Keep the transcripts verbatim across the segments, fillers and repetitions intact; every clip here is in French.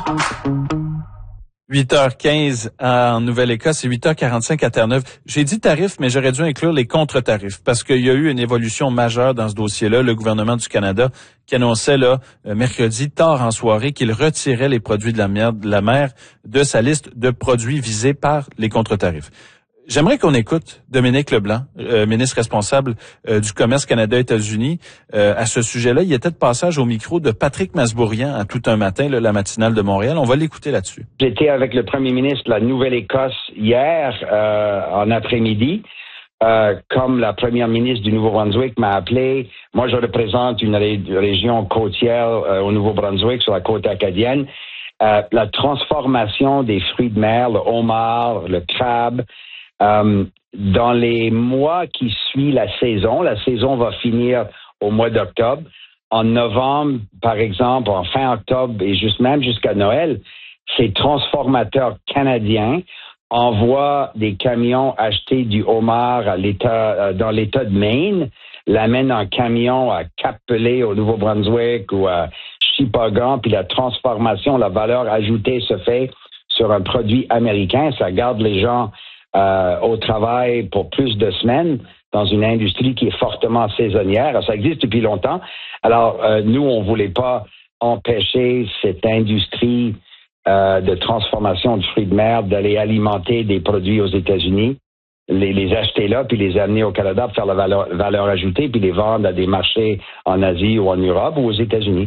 huit heures quinze en Nouvelle-Écosse et huit heures quarante-cinq à Terre-Neuve. J'ai dit tarifs, mais j'aurais dû inclure les contre-tarifs parce qu'il y a eu une évolution majeure dans ce dossier-là. Le gouvernement du Canada qui annonçait là mercredi tard en soirée qu'il retirait les produits de la mer, de la mer de sa liste de produits visés par les contre-tarifs. J'aimerais qu'on écoute Dominique Leblanc, euh, ministre responsable euh, du Commerce Canada-États-Unis. Euh, à ce sujet-là, il était de passage au micro de Patrick Masbourian à tout un matin, là, la matinale de Montréal. On va l'écouter là-dessus. J'étais avec le premier ministre de la Nouvelle-Écosse hier euh, en après-midi. Euh, comme la première ministre du Nouveau-Brunswick m'a appelé, moi je représente une ré- région côtière euh, au Nouveau-Brunswick, sur la côte acadienne. Euh, la transformation des fruits de mer, le homard, le crabe, Euh, dans les mois qui suivent la saison, la saison va finir au mois d'octobre. En novembre, par exemple, en fin octobre et juste même jusqu'à Noël, ces transformateurs canadiens envoient des camions acheter du homard à l'État, dans l'État de Maine, l'amènent en camion à Cap-Pelé au Nouveau-Brunswick ou à Shippagan, puis la transformation, la valeur ajoutée se fait sur un produit américain. Ça garde les gens Euh, au travail pour plus de semaines dans une industrie qui est fortement saisonnière. Ça existe depuis longtemps. Alors, euh, nous, on voulait pas empêcher cette industrie euh, de transformation de fruits de mer d'aller alimenter des produits aux États-Unis, les, les acheter là, puis les amener au Canada pour faire la valeur, valeur ajoutée, puis les vendre à des marchés en Asie ou en Europe ou aux États-Unis.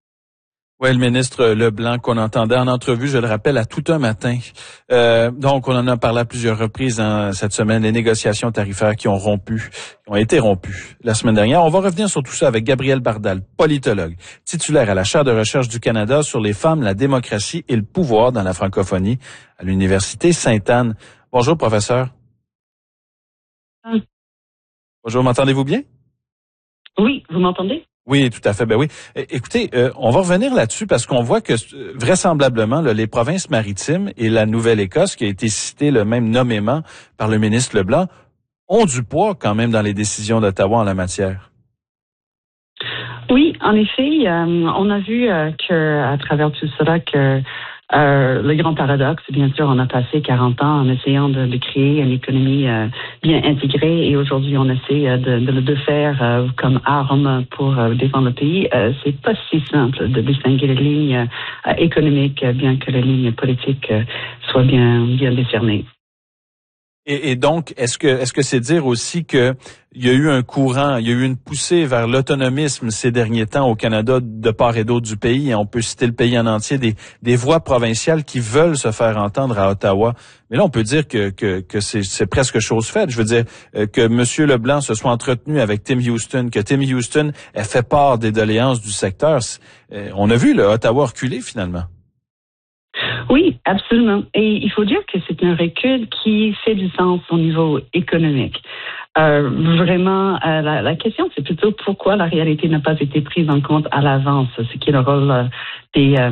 Oui, le ministre Leblanc qu'on entendait en entrevue, je le rappelle, à tout un matin. Euh, donc, on en a parlé à plusieurs reprises hein, cette semaine, les négociations tarifaires qui ont rompu, qui ont été rompues la semaine dernière. On va revenir sur tout ça avec Gabriel Bardal, politologue, titulaire à la chaire de recherche du Canada sur les femmes, la démocratie et le pouvoir dans la francophonie à l'Université Sainte-Anne. Bonjour, professeur. Hum. Bonjour, m'entendez-vous bien? Oui, vous m'entendez? Oui, tout à fait. Ben oui. Écoutez, euh, on va revenir là-dessus parce qu'on voit que euh, vraisemblablement là, les provinces maritimes et la Nouvelle-Écosse, qui a été citée le même nommément par le ministre Leblanc, ont du poids quand même dans les décisions d'Ottawa en la matière. Oui, en effet, euh, on a vu euh, que à travers tout cela que euh, le grand paradoxe, bien sûr, on a passé quarante ans en essayant de, de créer une économie euh, bien intégrée et aujourd'hui on essaie euh, de, de le faire euh, comme arme pour euh, défendre le pays. Euh, c'est pas si simple de distinguer les lignes euh, économiques, bien que les lignes politiques euh, soient bien bien décernées. Et, et donc, est-ce que est-ce que c'est dire aussi que il y a eu un courant, il y a eu une poussée vers l'autonomisme ces derniers temps au Canada de part et d'autre du pays, et on peut citer le pays en entier, des, des voix provinciales qui veulent se faire entendre à Ottawa. Mais là, on peut dire que que, que c'est, c'est presque chose faite. Je veux dire euh, que M. Leblanc se soit entretenu avec Tim Houston, que Tim Houston ait fait part des doléances du secteur. Euh, on a vu le Ottawa reculer finalement. Oui, absolument. Et il faut dire que c'est un recul qui fait du sens au niveau économique. Euh, vraiment, euh, la, la question, c'est plutôt pourquoi la réalité n'a pas été prise en compte à l'avance, ce qui est le rôle euh, des, euh,